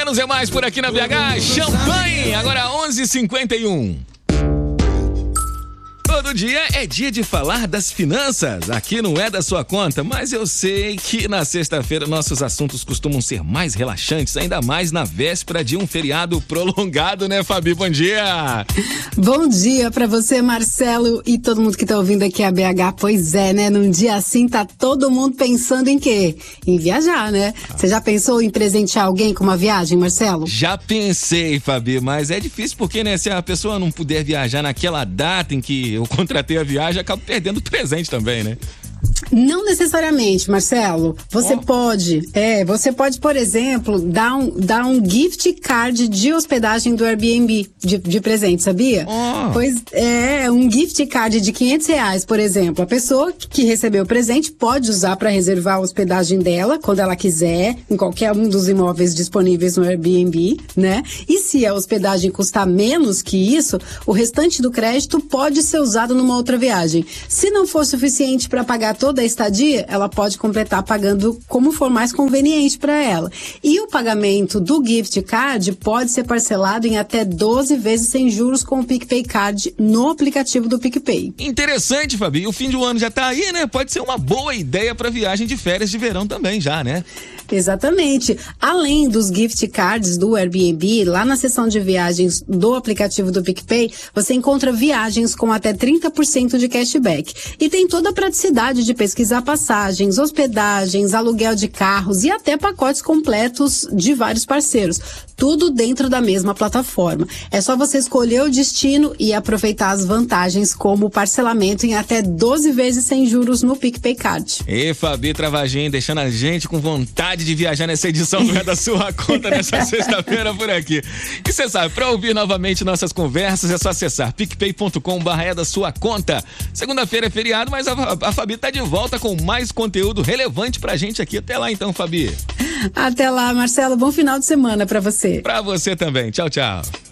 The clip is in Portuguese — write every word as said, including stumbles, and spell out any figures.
Menos é mais por aqui na B H. Champanhe, agora onze e cinquenta e um. Todo dia é dia de falar das finanças. Aqui não é da sua conta, mas eu sei que na sexta-feira nossos assuntos costumam ser mais relaxantes, ainda mais na véspera de um feriado prolongado, né, Fabi? Bom dia! Bom dia pra você, Marcelo, e todo mundo que tá ouvindo aqui a B H. Pois é, né? Num dia assim tá todo mundo pensando em quê? Em viajar, né? Você já pensou em presentear alguém com uma viagem, Marcelo? Já pensei, Fabi, mas é difícil porque, né, se a pessoa não puder viajar naquela data em que eu contratei a viagem, acabo perdendo o presente também, né? Não necessariamente, Marcelo. Você oh. pode, é, você pode, por exemplo, dar um, dar um gift card de hospedagem do Airbnb de, de presente, sabia? Oh. Pois é, um gift card de quinhentos reais, por exemplo. A pessoa que recebeu o presente pode usar para reservar a hospedagem dela, quando ela quiser, em qualquer um dos imóveis disponíveis no Airbnb, né? E se a hospedagem custar menos que isso, o restante do crédito pode ser usado numa outra viagem. Se não for suficiente para pagar toda a estadia, ela pode completar pagando como for mais conveniente para ela. E o pagamento do gift card pode ser parcelado em até doze vezes sem juros com o PicPay Card no aplicativo do PicPay. Interessante, Fabi. O fim do ano já tá aí, né? Pode ser uma boa ideia para viagem de férias de verão também já, né? Exatamente. Além dos gift cards do Airbnb, lá na seção de viagens do aplicativo do PicPay, você encontra viagens com até trinta por cento de cashback. E tem toda a praticidade de pesquisar passagens, hospedagens, aluguel de carros e até pacotes completos de vários parceiros. Tudo dentro da mesma plataforma. É só você escolher o destino e aproveitar as vantagens como parcelamento em até doze vezes sem juros no PicPay Card. E Fabi Travagem deixando a gente com vontade de viajar nessa edição não é da sua conta nessa sexta-feira por aqui. E você sabe, para ouvir novamente nossas conversas é só acessar picpay ponto com barra é da sua conta. Segunda-feira é feriado, mas a, a Fabi tá de volta com mais conteúdo relevante pra gente aqui. Até lá então, Fabi. Até lá, Marcelo. Bom final de semana pra você. Pra você também. Tchau, tchau.